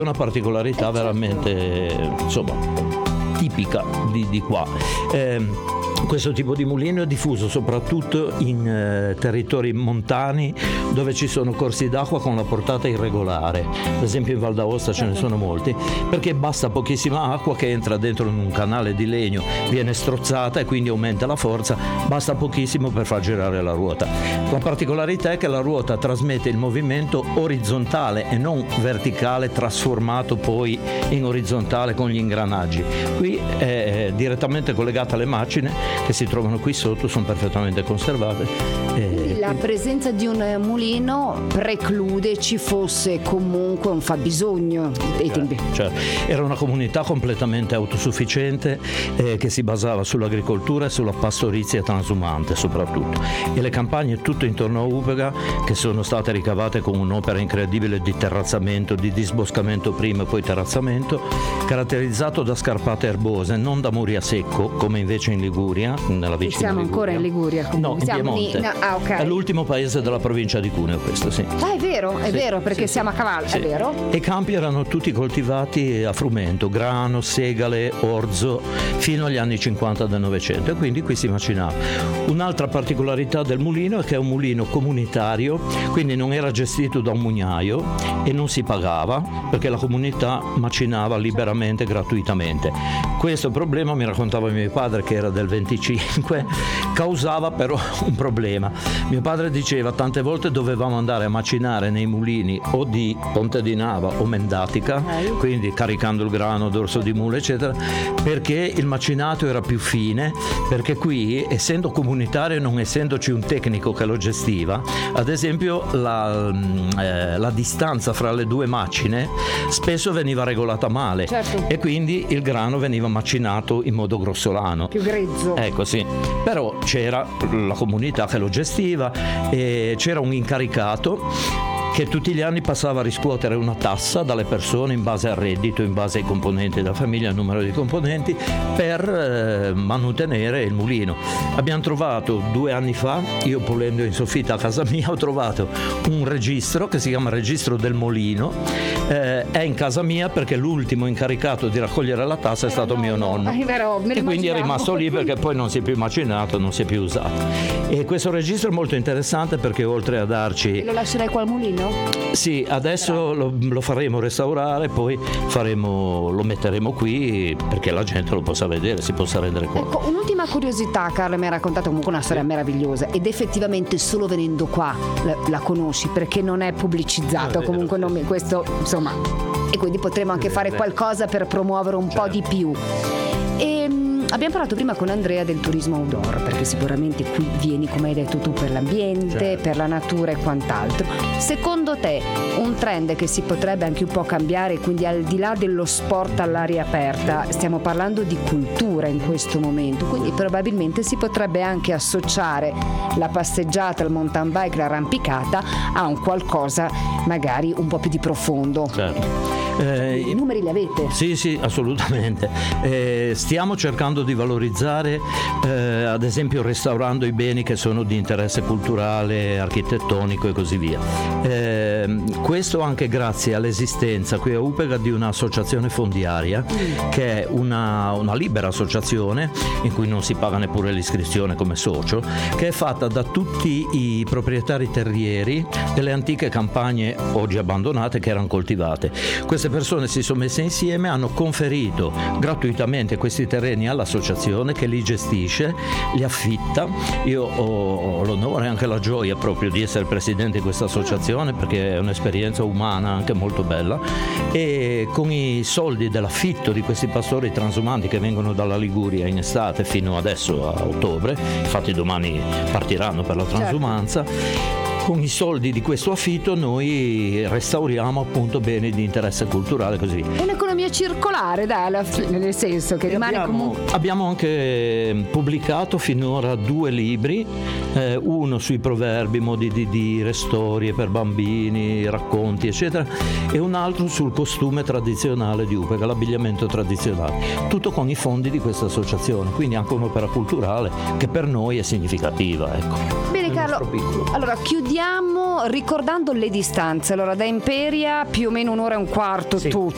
Una particolarità veramente, insomma, tipica di qua. Questo tipo di mulino è diffuso soprattutto in territori montani dove ci sono corsi d'acqua con la portata irregolare. Ad esempio in Val d'Aosta ce ne sono molti, perché basta pochissima acqua che entra dentro in un canale di legno, viene strozzata e quindi aumenta la forza, basta pochissimo per far girare la ruota. La particolarità è che la ruota trasmette il movimento orizzontale e non verticale, trasformato poi in orizzontale con gli ingranaggi. Qui è direttamente collegata alle macine che si trovano qui sotto, sono perfettamente conservate. La presenza di un mulino preclude ci fosse comunque un fabbisogno dei tempi. Cioè, era una comunità completamente autosufficiente che si basava sull'agricoltura e sulla pastorizia transumante soprattutto, e le campagne tutto intorno a Upega, che sono state ricavate con un'opera incredibile di terrazzamento, di disboscamento prima e poi terrazzamento, caratterizzato da scarpate erbose, non da muri a secco come invece in Liguria, nella vicina siamo Liguria. ancora in Liguria? No, in Piemonte. Okay. È l'ultimo paese della provincia di Cuneo, questo sì. È vero, perché siamo a cavallo, sì. È vero. E i campi erano tutti coltivati a frumento, grano, segale, orzo, fino agli anni 50 del Novecento, e quindi qui si macinava. Un'altra particolarità del mulino è che è un mulino comunitario, quindi non era gestito da un mugnaio e non si pagava, perché la comunità macinava liberamente, gratuitamente. Questo problema, mi raccontava mio padre, che era del 25, causava però un problema. Mio padre diceva tante volte dovevamo andare a macinare nei mulini o di Ponte di Nava o Mendatica, quindi caricando il grano, dorso di mulo eccetera, perché il macinato era più fine, perché qui, essendo comunitario e non essendoci un tecnico che lo gestiva, ad esempio la distanza fra le due macine spesso veniva regolata male, certo. E quindi il grano veniva macinato in modo grossolano, più grezzo. Ecco, sì. Però c'era la comunità che lo gestiva e c'era un incaricato che tutti gli anni passava a riscuotere una tassa dalle persone in base al reddito, in base ai componenti della famiglia, al numero di componenti, per mantenere il mulino. Abbiamo trovato 2 anni fa, io pulendo in soffitta a casa mia, ho trovato un registro che si chiama Registro del Molino, è in casa mia perché l'ultimo incaricato di raccogliere la tassa è stato mio nonno, e quindi è rimasto lì perché poi non si è più macinato, non si è più usato. E questo registro è molto interessante perché oltre a darci... Lo lascerai qua al mulino? Sì, adesso lo faremo restaurare, poi lo metteremo qui perché la gente lo possa vedere, si possa rendere conto. Ecco, un'ultima curiosità, Carlo mi ha raccontato comunque una storia meravigliosa, ed effettivamente solo venendo qua la conosci, perché non è pubblicizzato, comunque non questo, insomma, e quindi potremo anche fare qualcosa per promuovere un po' di più. Abbiamo parlato prima con Andrea del turismo outdoor, perché sicuramente qui vieni, come hai detto tu, per l'ambiente, per la natura e quant'altro. Secondo te un trend che si potrebbe anche un po' cambiare, quindi al di là dello sport all'aria aperta, stiamo parlando di cultura in questo momento, quindi probabilmente si potrebbe anche associare la passeggiata, il mountain bike, l'arrampicata a un qualcosa magari un po' più di profondo. Certo. I numeri li avete? Sì, assolutamente. Stiamo cercando di valorizzare, ad esempio restaurando i beni che sono di interesse culturale, architettonico e così via. Questo anche grazie all'esistenza qui a Upega di un'associazione fondiaria che è una libera associazione in cui non si paga neppure l'iscrizione come socio, che è fatta da tutti i proprietari terrieri delle antiche campagne oggi abbandonate che erano coltivate. Queste persone si sono messe insieme, hanno conferito gratuitamente questi terreni all'associazione che li gestisce, li affitta. Io ho l'onore e anche la gioia proprio di essere presidente di questa associazione, perché è un'esperienza umana anche molto bella, e con i soldi dell'affitto di questi pastori transumanti che vengono dalla Liguria in estate fino adesso a ottobre, infatti domani partiranno per la transumanza. Con i soldi di questo affitto noi restauriamo appunto beni di interesse culturale, così. È un'economia circolare, dai, alla fine, nel senso che rimane comunque... Abbiamo anche pubblicato finora 2 libri, uno sui proverbi, modi di dire, storie per bambini, racconti eccetera, e un altro sul costume tradizionale di Upega, l'abbigliamento tradizionale, tutto con i fondi di questa associazione, quindi anche un'opera culturale che per noi è significativa, ecco. Bene Carlo, allora chiudiamo ricordando le distanze. Allora da Imperia più o meno 1 ora e un quarto, sì. Tu